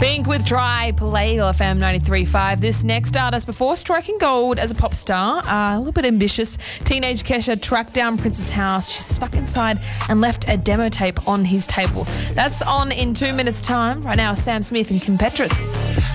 Pink with Try, Playal FM 93.5. This next artist, before striking gold as a pop star, a little bit ambitious, teenage Kesha tracked down Prince's house. She's stuck inside and left a demo tape on his table. That's on in 2 minutes' time. Right now, Sam Smith and Kim Petras.